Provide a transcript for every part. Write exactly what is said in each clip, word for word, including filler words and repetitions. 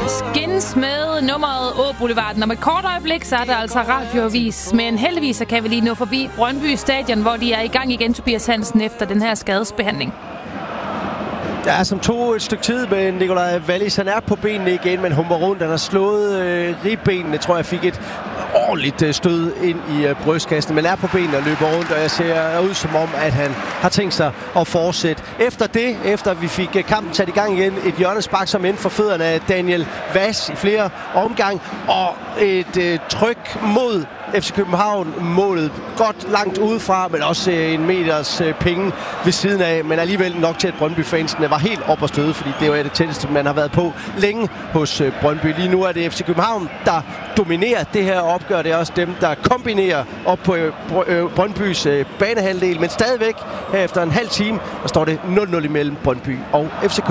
Skins med nummeret Å Boulevarden. Om et kort øjeblik, så er der altså radioavis. Men heldigvis så kan vi lige nå forbi Brøndby Stadion, hvor de er i gang igen, Tobias Hansen, efter den her skadesbehandling. Ja, som tog et stykke tid med Nikolaj Wallis. Han er på benene igen, men humper rundt. Han har slået øh, ribbenene, tror jeg, fik et ordentligt øh, stød ind i øh, brystkassen. Men er på benene og løber rundt, og jeg ser ud som om, at han har tænkt sig at fortsætte. Efter det, efter vi fik øh, kampen sat i gang igen, et hjørnespark som endte for fødderne af Daniel Vass i flere omgang, og et øh, tryk mod F C København, målet godt langt udefra, men også øh, en meters øh, penge ved siden af, men alligevel nok til, at Brøndby-fansene var helt op og støde, fordi det var det tætteste, man har været på længe hos øh, Brøndby. Lige nu er det F C København, der dominerer det her opgør. Det er også dem, der kombinerer op på øh, Brøndbys øh, banehalvdel, men stadigvæk her efter en halv time, der står det nul nul imellem Brøndby og F C K.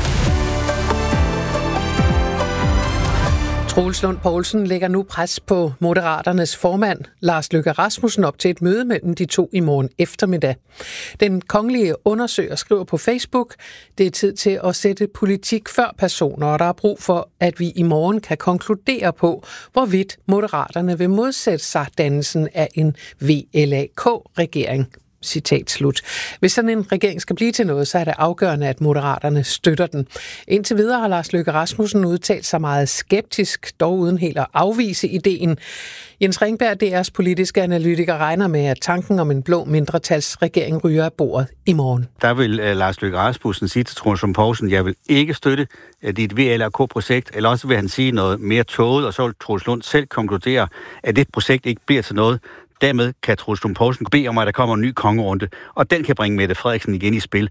Troels Lund Poulsen lægger nu pres på Moderaternes formand, Lars Løkke Rasmussen, op til et møde mellem de to i morgen eftermiddag. Den kongelige undersøger skriver på Facebook, det er tid til at sætte politik før personer, og der er brug for, at vi i morgen kan konkludere på, hvorvidt Moderaterne vil modsætte sig dannelsen af en V L A K-regering. Citat slut. Hvis sådan en regering skal blive til noget, så er det afgørende, at Moderaterne støtter den. Indtil videre har Lars Løkke Rasmussen udtalt sig meget skeptisk, dog uden helt at afvise ideen. Jens Ringberg, D R's politiske analytiker, regner med, at tanken om en blå mindretalsregering ryger af bordet i morgen. Der vil uh, Lars Løkke Rasmussen sige til Troels Lund Poulsen, jeg vil ikke støtte uh, dit V L A K-projekt, eller også vil han sige noget mere tåget, og så vil Troels Lund selv konkludere, at det projekt ikke bliver til noget. Dermed kan Troels Lund Poulsen bede om, at der kommer en ny kongerunde, og den kan bringe Mette Frederiksen igen i spil.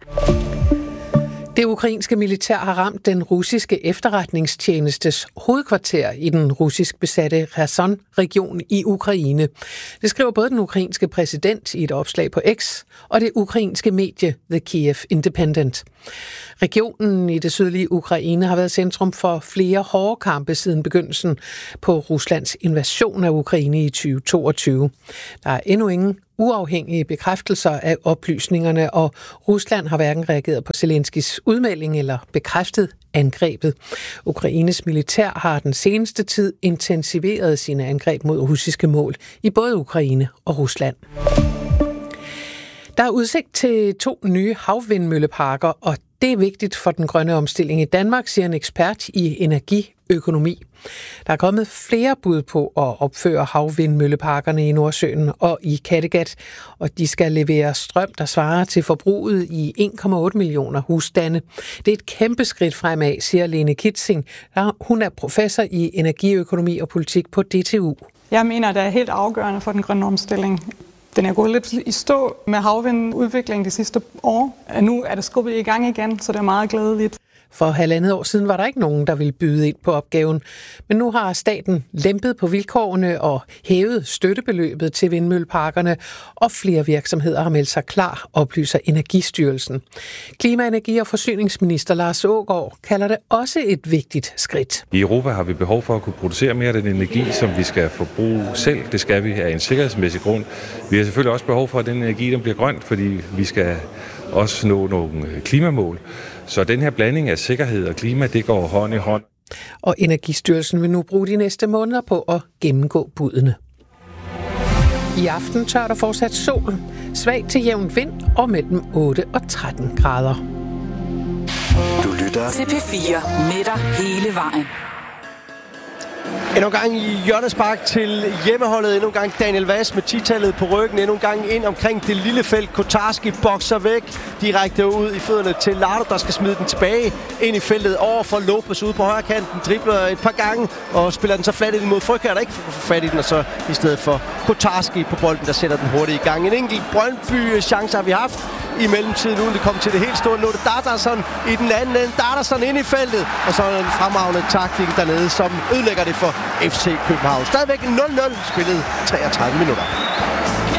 Det ukrainske militær har ramt den russiske efterretningstjenestes hovedkvarter i den russisk besatte Kherson-region i Ukraine. Det skriver både den ukrainske præsident i et opslag på X og det ukrainske medie The Kiev Independent. Regionen i det sydlige Ukraine har været centrum for flere hårde kampe siden begyndelsen på Ruslands invasion af Ukraine i tyve toogtyve. Der er endnu ingen uafhængige bekræftelser af oplysningerne, og Rusland har hverken reageret på Zelenskis udmelding eller bekræftet angrebet. Ukraines militær har den seneste tid intensiveret sine angreb mod russiske mål i både Ukraine og Rusland. Der er udsigt til to nye havvindmølleparker, og det er vigtigt for den grønne omstilling i Danmark, siger en ekspert i energiøkonomi. Der er kommet flere bud på at opføre havvindmølleparkerne i Nordsøen og i Kattegat, og de skal levere strøm, der svarer til forbruget i en komma otte millioner husstande. Det er et kæmpe skridt fremad, siger Lene Kitzing. Hun er professor i energiøkonomi og politik på D T U. Jeg mener, det er helt afgørende for den grønne omstilling. Den er gået lidt i stå med havvindudviklingen de sidste år. Nu er det skubbet i gang igen, så det er meget glædeligt. For halvandet år siden var der ikke nogen, der ville byde ind på opgaven. Men nu har staten lempet på vilkårene og hævet støttebeløbet til vindmølleparkerne, og flere virksomheder har meldt sig klar, oplyser Energistyrelsen. Klima-, energi- og forsyningsminister Lars Aagaard kalder det også et vigtigt skridt. I Europa har vi behov for at kunne producere mere af den energi, som vi skal forbruge selv. Det skal vi af en sikkerhedsmæssig grund. Vi har selvfølgelig også behov for, at den energi den bliver grønt, fordi vi skal også nå nogle klimamål. Så den her blanding af sikkerhed og klima, det går hånd i hånd. Og Energistyrelsen vil nu bruge de næste måneder på at gennemgå budene. I aften tør der fortsat sol, svag til jævn vind og mellem otte og tretten grader. Du lytter til P fire med dig hele vejen. Endnu en gang i hjørnespark til hjemmeholdet. Endnu en gang Daniel Vass med ti-tallet på ryggen. Endnu en gang ind omkring det lille felt. Kotarski bokser væk direkte ud i fødderne til Lardo, der skal smide den tilbage ind i feltet over for Lopez ude på højre kanten. Dribler et par gange og spiller den så flat ind mod Frøkjær, der ikke får fat i den. Og så i stedet for Kotarski på bolden, der sætter den hurtigt i gang. En enkelt Brøndby-chance har vi haft i mellemtiden, uden det kom til det helt store. Nu er det Dardarsson i den anden ende. Dardarsson ind i feltet. Og så en fremragende taktik dernede, som ødelægger det for F C København. Stadigvæk nul nul, spillet treogtredive minutter.